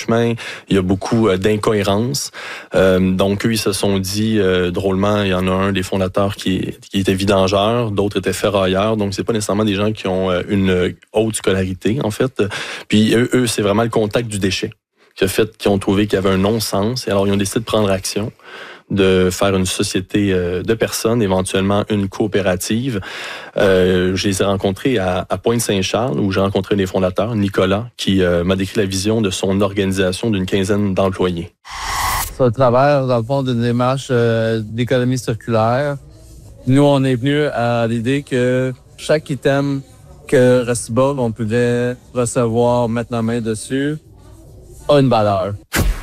chemin. Il y a beaucoup d'incohérences. Donc, eux, ils se sont dit, drôlement, il y en a un des fondateurs qui était vidangeur, d'autres étaient ferrailleurs. Donc, c'est pas nécessairement des gens qui ont une haute scolarité, en fait. Puis, eux, c'est vraiment le contact du déchet qui ont trouvé qu'il y avait un non-sens. Et alors, ils ont décidé de prendre action, de faire une société de personnes, éventuellement une coopérative. Je les ai rencontrés à Pointe-Saint-Charles, où j'ai rencontré un des fondateurs, Nicolas, qui m'a décrit la vision de son organisation d'une quinzaine d'employés. C'est au travers, dans le fond, d'une démarche d'économie circulaire. Nous, on est venus à l'idée que chaque item que Restibov, on pouvait recevoir, mettre la main dessus, a une valeur.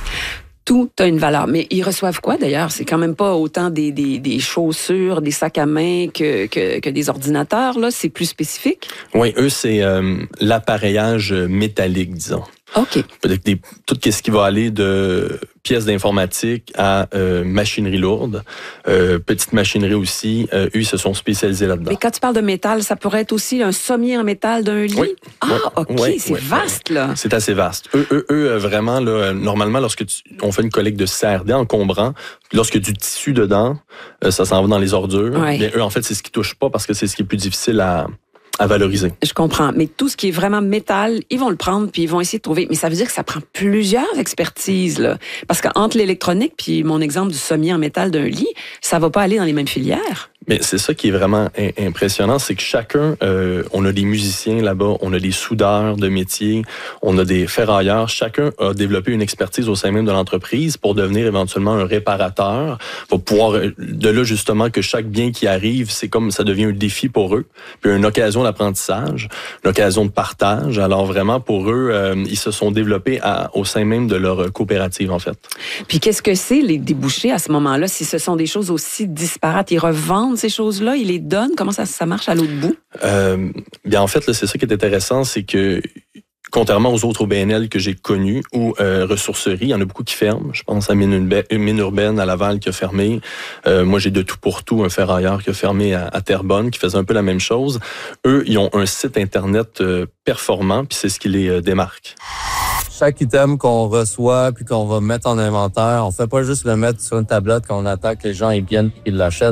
Tout a une valeur. Mais ils reçoivent quoi, d'ailleurs? C'est quand même pas autant des chaussures, des sacs à main que des ordinateurs, là. C'est plus spécifique? Oui, eux, c'est l'appareillage métallique, disons. OK. Tout ce qui va aller de pièces d'informatique à machinerie lourde, petite machinerie aussi. Eux, ils se sont spécialisés là-dedans. Mais quand tu parles de métal, ça pourrait être aussi un sommier en métal d'un lit? Oui. OK, c'est vaste, là. C'est assez vaste. Eux vraiment, là, normalement, lorsque on fait une collecte de CRD encombrant, lorsque du tissu dedans, ça s'en va dans les ordures. Ouais. Bien, eux, en fait, c'est ce qui touche pas parce que c'est ce qui est plus difficile à valoriser. Je comprends. Mais tout ce qui est vraiment métal, ils vont le prendre puis ils vont essayer de trouver. Mais ça veut dire que ça prend plusieurs expertises, là. Parce qu'entre l'électronique puis mon exemple du sommier en métal d'un lit, ça va pas aller dans les mêmes filières. Mais c'est ça qui est vraiment impressionnant, c'est que chacun, on a des musiciens là-bas, on a des soudeurs de métier, on a des ferrailleurs. Chacun a développé une expertise au sein même de l'entreprise pour devenir éventuellement un réparateur, pour pouvoir, de là justement que chaque bien qui arrive, c'est comme ça devient un défi pour eux, puis une occasion d'apprentissage, une occasion de partage. Alors vraiment pour eux, ils se sont développés au sein même de leur coopérative en fait. Puis qu'est-ce que c'est les débouchés à ce moment-là? Si ce sont des choses aussi disparates, ils revendent ces choses-là, ils les donnent? Comment ça marche à l'autre bout? Bien en fait, là, c'est ça qui est intéressant, c'est que contrairement aux autres OBNL que j'ai connus ou ressourceries, il y en a beaucoup qui ferment. Je pense à Mine Urbaine à Laval qui a fermé. Moi, j'ai de tout pour tout, un ferrailleur qui a fermé à Terrebonne, qui faisait un peu la même chose. Eux, ils ont un site Internet performant, puis c'est ce qui les démarque. Chaque item qu'on reçoit puis qu'on va mettre en inventaire, on fait pas juste le mettre sur une tablette qu'on attend que les gens ils viennent et qu'ils l'achètent.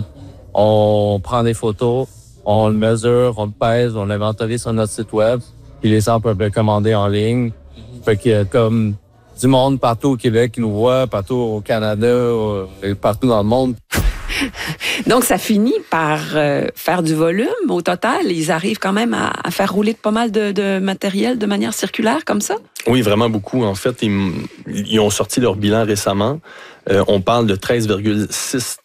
On prend des photos, on le mesure, on le pèse, on l'inventarise sur notre site web, puis les gens peuvent le commander en ligne. Fait qu'il y a comme du monde partout au Québec qui nous voit, partout au Canada, partout dans le monde. Donc, ça finit par faire du volume au total. Ils arrivent quand même à faire rouler pas mal de matériel de manière circulaire comme ça? Oui, vraiment beaucoup. En fait, ils ont sorti leur bilan récemment. On parle de 13,6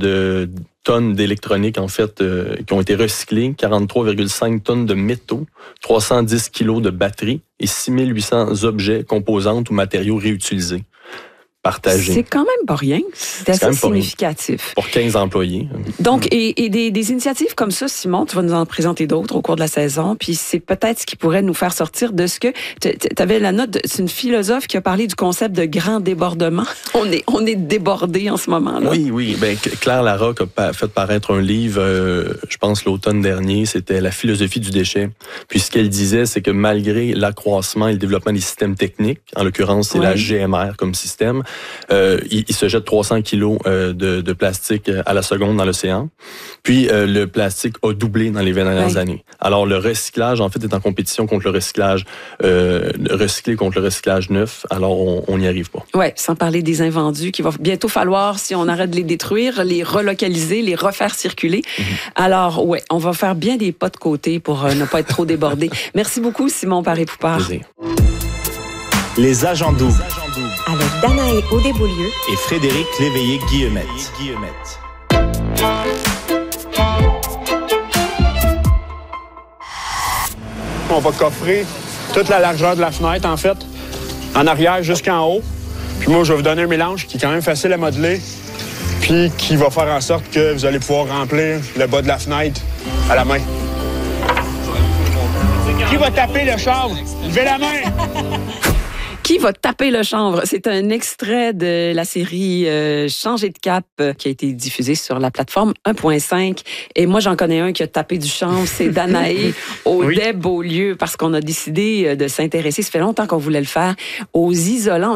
tonnes d'électronique, en fait, qui ont été recyclées, 43,5 tonnes de métaux, 310 kilos de batteries et 6800 objets, composantes ou matériaux réutilisés. Partagés. C'est quand même pas rien. C'est assez significatif. Pour 15 employés. Donc, et des initiatives comme ça, Simon, tu vas nous en présenter d'autres au cours de la saison, puis c'est peut-être ce qui pourrait nous faire sortir de ce que... Tu avais la note, c'est une philosophe qui a parlé du concept de grand débordement. On est débordé en ce moment-là. Oui. Ben, Claire Larocque a fait paraître un livre, je pense l'automne dernier, c'était La philosophie du déchet. Puis ce qu'elle disait, c'est que malgré l'accroissement et le développement des systèmes techniques, en l'occurrence, c'est la GMR comme système, il se jette 300 kilos de plastique à la seconde dans l'océan. Puis le plastique a doublé dans les 20 dernières années. Alors le recyclage, en fait, est en compétition contre le recyclage recyclé contre le recyclage neuf. Alors on n'y arrive pas. Oui, sans parler des invendus qu'il va bientôt falloir, si on arrête de les détruire, les relocaliser, les refaire circuler. Alors, ouais, on va faire bien des pas de côté pour ne pas être trop débordé. Merci beaucoup, Simon Paré-Poupard. Les agents doubles. Avec Danae Audébeaulieu et Frédéric Léveillé-Guillemette. On va coffrer toute la largeur de la fenêtre, en fait, en arrière jusqu'en haut. Puis moi, je vais vous donner un mélange qui est quand même facile à modeler, puis qui va faire en sorte que vous allez pouvoir remplir le bas de la fenêtre à la main. Qui va taper le chanvre? Levez la main! Qui va taper le chanvre? C'est un extrait de la série Changer de cap qui a été diffusée sur la plateforme 1.5. Et moi, j'en connais un qui a tapé du chanvre, c'est Danae Audébeaulieu, parce qu'on a décidé de s'intéresser, ça fait longtemps qu'on voulait le faire, aux isolants.